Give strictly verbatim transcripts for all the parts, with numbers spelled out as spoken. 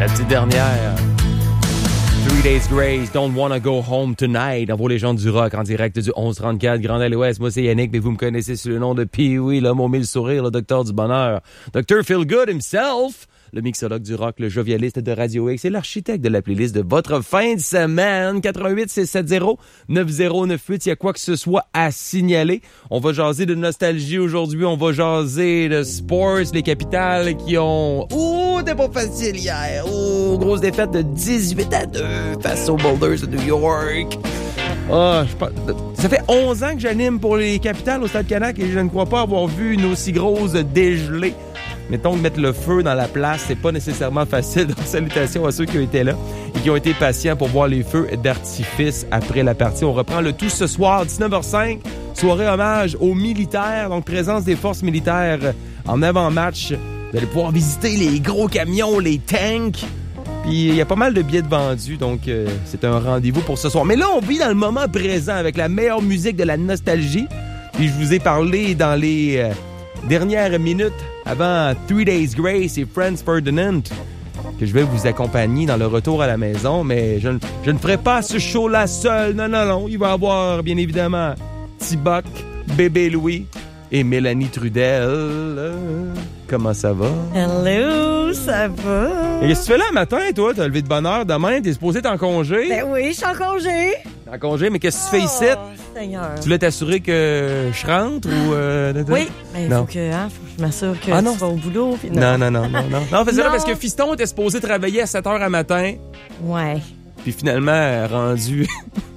La petite dernière. Three Days Grace, Don't Wanna Go Home Tonight. Dans vos légendes du rock, en direct du onze trente-quatre, Grand Est. Moi, c'est Yannick, mais vous me connaissez sous le nom de Pee-Wee, l'homme au mille sourires, le docteur du bonheur. docteur Feelgood himself. Le mixologue du rock, le jovialiste de Radio X et l'architecte de la playlist de votre fin de semaine. quatre-vingt-huit six cent soixante neuf zéro neuf huit. Il y a quoi que ce soit à signaler. On va jaser de nostalgie aujourd'hui. On va jaser de sports, les capitales qui ont... Ouh, t'es pas facile hier. Ouh, grosse défaite de dix-huit à deux face aux Boulders de New York. Oh, je pense... Ça fait onze ans que j'anime pour les capitales au Stade Canac et je ne crois pas avoir vu une aussi grosse dégelée. Mettons que mettre le feu dans la place, c'est pas nécessairement facile. Donc, salutations à ceux qui ont été là et qui ont été patients pour voir les feux d'artifice après la partie. On reprend le tout ce soir, dix-neuf heures cinq, soirée hommage aux militaires, donc présence des forces militaires en avant-match. Vous allez pouvoir visiter les gros camions, les tanks. Puis il y a pas mal de billets de vendus, donc euh, c'est un rendez-vous pour ce soir. Mais là, on vit dans le moment présent avec la meilleure musique de la nostalgie. Puis je vous ai parlé dans les euh, dernières minutes avant Three Days Grace et Franz Ferdinand que je vais vous accompagner dans le retour à la maison, mais je ne, je ne ferai pas ce show-là seul. Non, non, non. Il va y avoir, bien évidemment, T-Buck, Bébé Louis et Mélanie Trudel. Comment ça va? Hello, ça va? Et qu'est-ce que tu fais là le matin, toi? T'as levé de bonne heure demain? T'es supposé être en congé? Ben oui, je suis en congé. En congé, mais qu'est-ce que tu fais ici? Oh, Seigneur. Tu voulais t'assurer que je rentre ou... Euh, oui, mais il non. faut que, hein, faut que je m'assure que ah, tu non. vas au boulot. Puis non. non, non, non, non, non. Non, fais ça non. parce que Fiston était supposé travailler à sept heures à matin. Ouais. Puis finalement, rendu...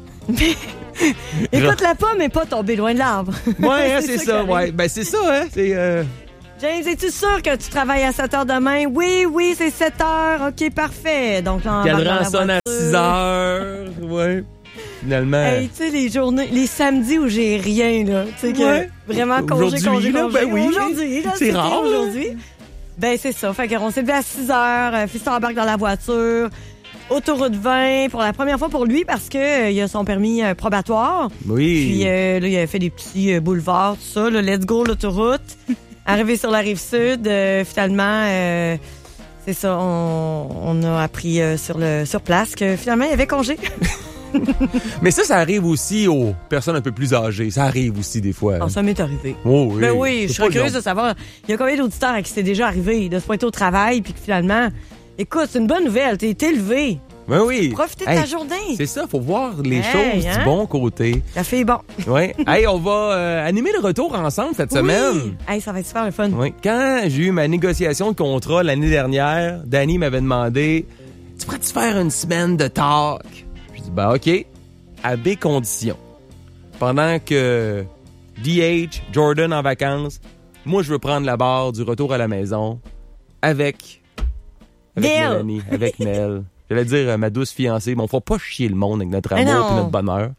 Écoute-la pas, mais pas tomber loin de l'arbre. Ouais, hein, c'est, c'est ça, ça ouais. Ben, c'est ça, hein. C'est... Euh... James, es-tu sûr que tu travailles à sept heures demain? Oui, oui, c'est sept heures. OK, parfait. Donc là, on va cadran sonne à six heures. Ouais. Finalement. Hey, tu sais, les journées, les samedis où j'ai rien, là. Tu sais, que ouais. vraiment congé, congé, là, congé. Ben oui. Aujourd'hui, là, c'est rare. Aujourd'hui. Ben, c'est ça. Fait qu'on s'est levé à six heures. Euh, Fiston embarque dans la voiture. Autoroute vingt pour la première fois pour lui parce que euh, il a son permis euh, probatoire. Oui. Puis euh, là, il a fait des petits euh, boulevards, tout ça. Là, let's go, l'autoroute. Arrivé sur la rive sud, euh, finalement, euh, c'est ça, on, on a appris euh, sur le sur place que finalement, il y avait congé. Mais ça, ça arrive aussi aux personnes un peu plus âgées. Ça arrive aussi des fois. Oh, ça m'est arrivé. Oh, oui. Ben oui, c'est je serais curieuse de savoir, il y a combien d'auditeurs à qui c'est déjà arrivé de se pointer au travail puis que finalement, écoute, c'est une bonne nouvelle, t'es élevé. Ben oui. Profitez de hey, ta journée. C'est ça, faut voir les hey, choses hein? du bon côté. La fille est bon. Oui. Hey, on va euh, animer le retour ensemble cette oui. semaine. Hey, ça va être super le fun. Oui. Quand j'ai eu ma négociation de contrat l'année dernière, Danny m'avait demandé « Tu pourrais-tu faire une semaine de talk? » Je dis « Ben OK, à des conditions. Pendant que D H, Jordan en vacances, moi je veux prendre la barre du retour à la maison avec, avec Nell. Mélanie, avec Nell. » J'allais dire euh, ma douce fiancée, mais on ne fera pas chier le monde avec notre amour et notre bonheur.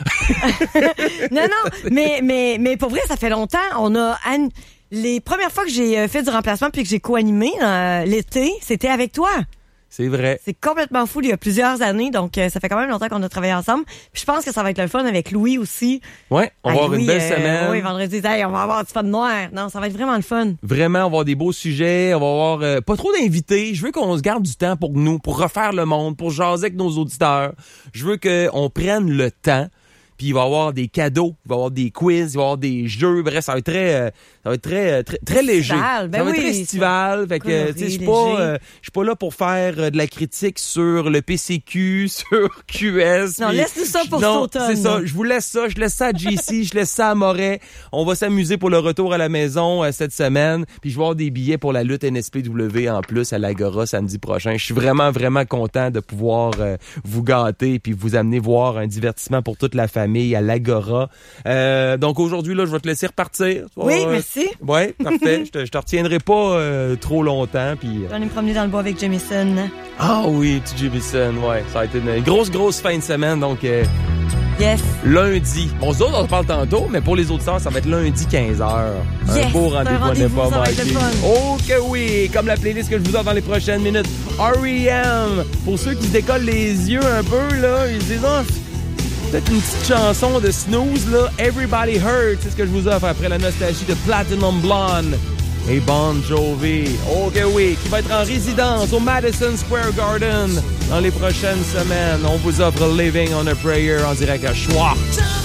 non, non, mais, mais, mais pour vrai, ça fait longtemps. On a an... Les premières fois que j'ai fait du remplacement puis que j'ai co-animé euh, l'été, c'était avec toi. C'est vrai. C'est complètement fou, il y a plusieurs années, donc euh, ça fait quand même longtemps qu'on a travaillé ensemble. Puis je pense que ça va être le fun avec Louis aussi. Ouais, on va hey, avoir Louis, une belle euh, semaine. Oui, vendredi, hey, on va avoir du fun noir. Non, ça va être vraiment le fun. Vraiment, on va avoir des beaux sujets, on va avoir euh, pas trop d'invités. Je veux qu'on se garde du temps pour nous, pour refaire le monde, pour jaser avec nos auditeurs. Je veux qu'on prenne le temps. Puis il va y avoir des cadeaux, il va y avoir des quiz, il va y avoir des jeux. Bref, ça va être très, euh, ça va être très, très, très léger. Ben ça va oui, être très estival. Fait que, tu sais, je suis pas, euh, je suis pas là pour faire euh, de la critique sur le P C Q, sur Q S. Non, pis, laisse-nous ça pour non, cet automne. c'est ça. Je vous laisse ça. Je laisse ça à J C, je laisse ça à Moret. On va s'amuser pour le retour à la maison euh, cette semaine. Puis je vais avoir des billets pour la lutte N S P W en plus à l'Agora samedi prochain. Je suis vraiment, vraiment content de pouvoir euh, vous gâter puis vous amener voir un divertissement pour toute la famille à l'Agora. Euh, donc aujourd'hui, là, je vais te laisser repartir. Oui, euh, merci. Oui, parfait. je, te, je te retiendrai pas euh, trop longtemps. Puis. Je vais aller me promener dans le bois avec Jamison. Ah oui, petit Jamison, ouais. Ça a été une grosse, grosse fin de semaine. Donc, euh, yes. Lundi. Bon, nous autres, on se parle tantôt, mais pour les auditeurs, ça va être lundi quinze heures. Yes, un beau rendez-vous, un rendez-vous on n'est pas ça va être le fun. Oh que oui! Comme la playlist que je vous offre dans les prochaines minutes. R E M. Pour ceux qui se décollent les yeux un peu, là, ils se disent... Oh, peut-être une petite chanson de Snooze, là. Everybody Hurts, c'est ce que je vous offre après la nostalgie de Platinum Blonde. et Bon Jovi. Ok oui, qui va être en résidence au Madison Square Garden dans les prochaines semaines. On vous offre Living on a Prayer en direct à Choix.